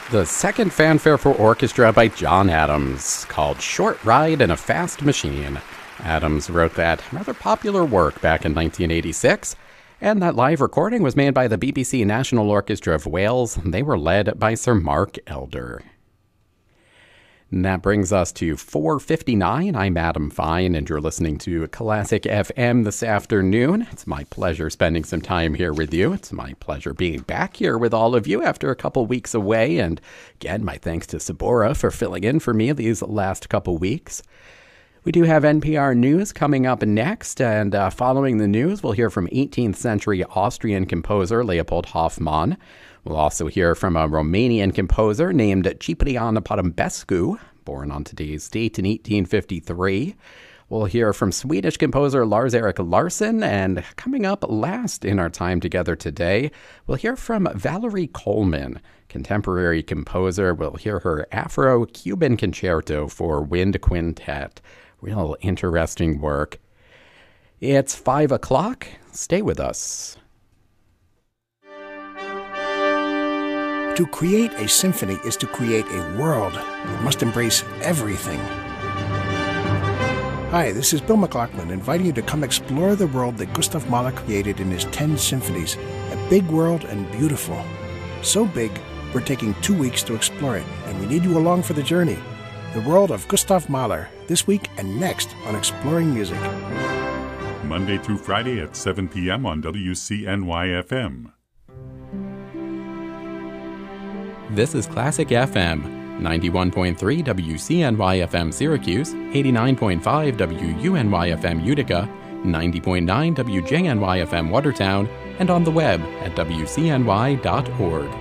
The second fanfare for orchestra by John Adams, called Short Ride in a Fast Machine. Adams wrote that rather popular work back in 1986, and that live recording was made by the BBC National Orchestra of Wales. They were led by Sir Mark Elder. And that brings us to 4:59. I'm Adam Fine, and you're listening to Classic FM this afternoon. It's my pleasure spending some time here with you. It's my pleasure being back here with all of you after a couple weeks away. And again, my thanks to Sabora for filling in for me these last couple weeks. We do have NPR News coming up next, and following the news, we'll hear from 18th century Austrian composer Leopold Hoffmann. We'll also hear from a Romanian composer named Ciprian Porumbescu, born on today's date in 1853. We'll hear from Swedish composer Lars-Erik Larsson, and coming up last in our time together today, we'll hear from Valerie Coleman, contemporary composer. We'll hear her Afro-Cuban Concerto for Wind Quintet. Real interesting work. It's 5 o'clock. Stay with us. To create a symphony is to create a world that must embrace everything. Hi, this is Bill McLaughlin, inviting you to come explore the world that Gustav Mahler created in his 10 symphonies. A big world and beautiful. So big, we're taking 2 weeks to explore it, and we need you along for the journey. The world of Gustav Mahler, this week and next on Exploring Music. Monday through Friday at 7 p.m. on WCNY-FM. This is Classic FM, 91.3 WCNY-FM Syracuse, 89.5 WUNY-FM Utica, 90.9 WJNY-FM Watertown, and on the web at WCNY.org.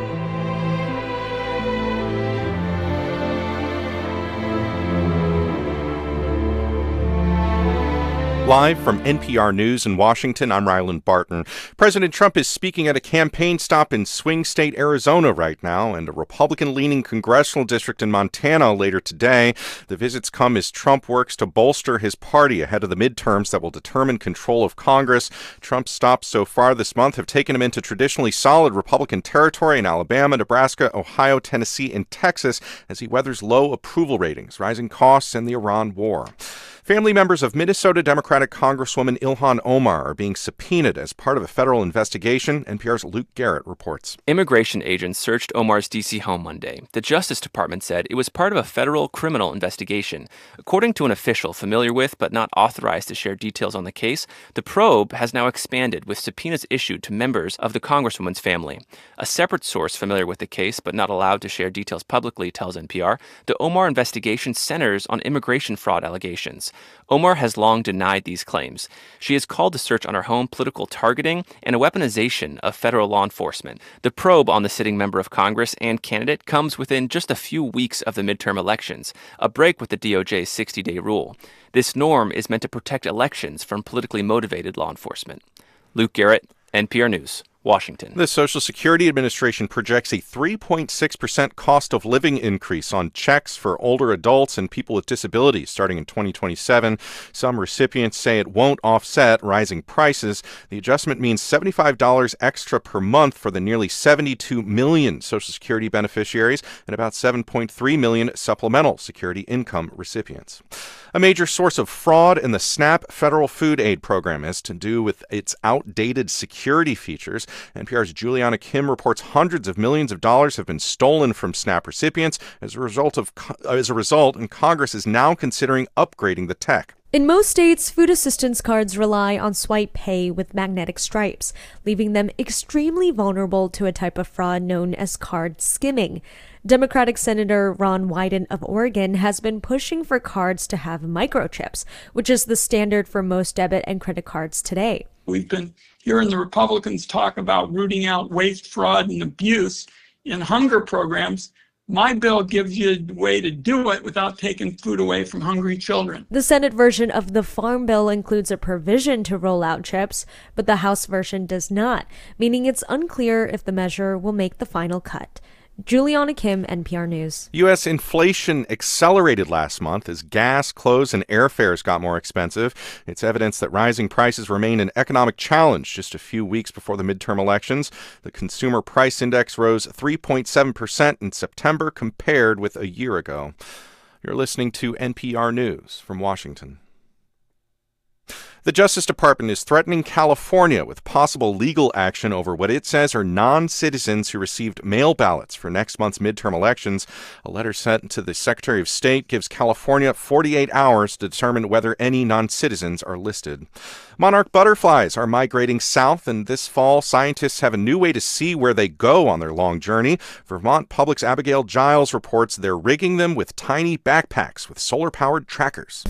Live from NPR News in Washington, I'm Ryland Barton. President Trump is speaking at a campaign stop in swing state Arizona right now and a Republican-leaning congressional district in Montana later today. The visits come as Trump works to bolster his party ahead of the midterms that will determine control of Congress. Trump's stops so far this month have taken him into traditionally solid Republican territory in Alabama, Nebraska, Ohio, Tennessee, and Texas as he weathers low approval ratings, rising costs, and the Iran war. Family members of Minnesota Democratic Congresswoman Ilhan Omar are being subpoenaed as part of a federal investigation. NPR's Luke Garrett reports. Immigration agents searched Omar's D.C. home Monday. The Justice Department said it was part of a federal criminal investigation. According to an official familiar with but not authorized to share details on the case, the probe has now expanded with subpoenas issued to members of the Congresswoman's family. A separate source familiar with the case but not allowed to share details publicly tells NPR the Omar investigation centers on immigration fraud allegations. Omar has long denied these claims. She has called the search on her home political targeting and a weaponization of federal law enforcement. The probe on the sitting member of Congress and candidate comes within just a few weeks of the midterm elections, a break with the DOJ's 60-day rule. This norm is meant to protect elections from politically motivated law enforcement. Luke Garrett, NPR News, Washington. The Social Security Administration projects a 3.6% cost of living increase on checks for older adults and people with disabilities starting in 2027. Some recipients say it won't offset rising prices. The adjustment means $75 extra per month for the nearly 72 million Social Security beneficiaries and about 7.3 million supplemental security income recipients. A major source of fraud in the SNAP federal food aid program has to do with its outdated security features. NPR's Juliana Kim reports hundreds of millions of dollars have been stolen from SNAP recipients as a result, and Congress is now considering upgrading the tech. In most states, food assistance cards rely on swipe pay with magnetic stripes, leaving them extremely vulnerable to a type of fraud known as card skimming. Democratic Senator Ron Wyden of Oregon has been pushing for cards to have microchips, which is the standard for most debit and credit cards today. We've been hearing the Republicans talk about rooting out waste, fraud, and abuse in hunger programs. My bill gives you a way to do it without taking food away from hungry children. The Senate version of the Farm Bill includes a provision to roll out chips, but the House version does not, meaning it's unclear if the measure will make the final cut. Juliana Kim, NPR News. U.S. inflation accelerated last month as gas, clothes, and airfares got more expensive. It's evidence that rising prices remain an economic challenge just a few weeks before the midterm elections. The Consumer Price Index rose 3.7% in September compared with a year ago. You're listening to NPR News from Washington. The Justice Department is threatening California with possible legal action over what it says are non-citizens who received mail ballots for next month's midterm elections. A letter sent to the Secretary of State gives California 48 hours to determine whether any non-citizens are listed. Monarch butterflies are migrating south, and this fall, scientists have a new way to see where they go on their long journey. Vermont Public's Abigail Giles reports they're rigging them with tiny backpacks with solar-powered trackers.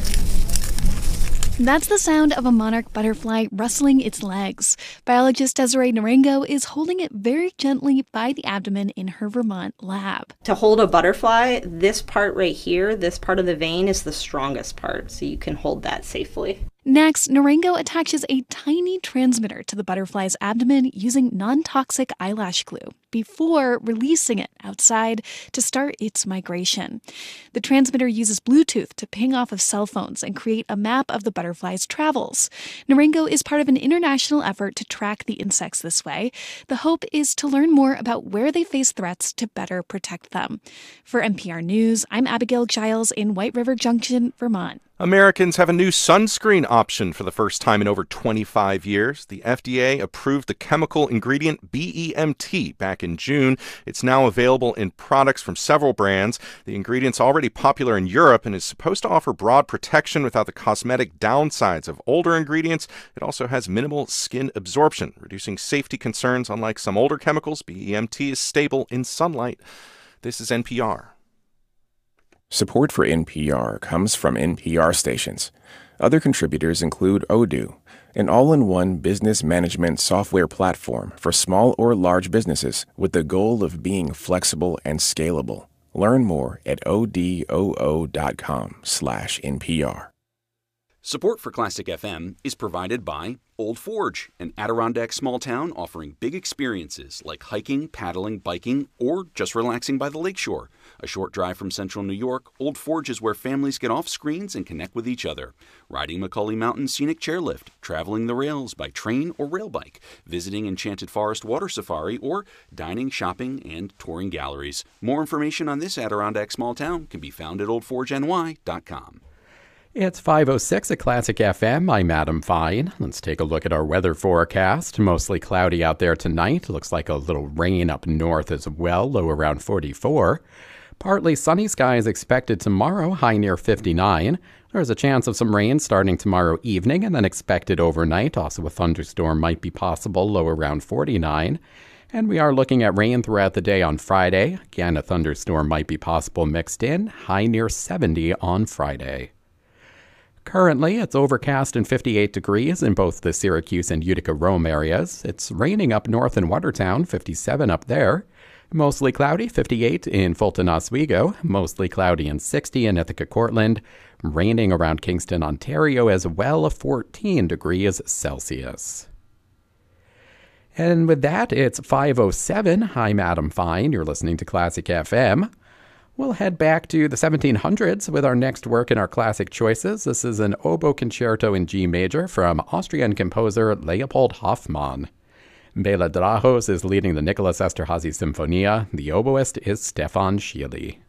That's the sound of a monarch butterfly rustling its legs. Biologist Desiree Narango is holding it very gently by the abdomen in her Vermont lab. To hold a butterfly, this part right here, this part of the vein is the strongest part, so you can hold that safely. Next, Narango attaches a tiny transmitter to the butterfly's abdomen using non-toxic eyelash glue before releasing it outside to start its migration. The transmitter uses Bluetooth to ping off of cell phones and create a map of the butterfly's travels. Narango is part of an international effort to track the insects this way. The hope is to learn more about where they face threats to better protect them. For NPR News, I'm Abigail Giles in White River Junction, Vermont. Americans have a new sunscreen option for the first time in over 25 years. The FDA approved the chemical ingredient BEMT back in June. It's now available in products from several brands. The ingredient's already popular in Europe and is supposed to offer broad protection without the cosmetic downsides of older ingredients. It also has minimal skin absorption, reducing safety concerns. Unlike some older chemicals, BEMT is stable in sunlight. This is NPR. Support for NPR comes from NPR stations. Other contributors include Odoo, an all-in-one business management software platform for small or large businesses with the goal of being flexible and scalable. Learn more at odoo.com/NPR. Support for Classic FM is provided by Old Forge, an Adirondack small town offering big experiences like hiking, paddling, biking, or just relaxing by the lakeshore. A short drive from central New York, Old Forge is where families get off screens and connect with each other. Riding McCully Mountain Scenic Chairlift, traveling the rails by train or rail bike, visiting Enchanted Forest Water Safari, or dining, shopping, and touring galleries. More information on this Adirondack small town can be found at oldforgeny.com. It's 5:06 at Classic FM. I'm Adam Fine. Let's take a look at our weather forecast. Mostly cloudy out there tonight. Looks like a little rain up north as well, low around 44. Partly sunny skies expected tomorrow, high near 59. There's a chance of some rain starting tomorrow evening and then expected overnight. Also a thunderstorm might be possible, low around 49. And we are looking at rain throughout the day on Friday. Again, a thunderstorm might be possible mixed in, high near 70 on Friday. Currently, it's overcast and 58 degrees in both the Syracuse and Utica-Rome areas. It's raining up north in Watertown, 57 up there. Mostly cloudy, 58 in Fulton, Oswego. Mostly cloudy and 60 in Ithaca-Cortland. Raining around Kingston, Ontario as well, 14 degrees Celsius. And with that, it's 5:07. I'm Adam Fine. You're listening to Classic FM. We'll head back to the 1700s with our next work in our classic choices. This is an oboe concerto in G major from Austrian composer Leopold Hoffmann. Bela Drahos is leading the Nicholas Esterházy Symphonia. The oboist is Stefan Schiele.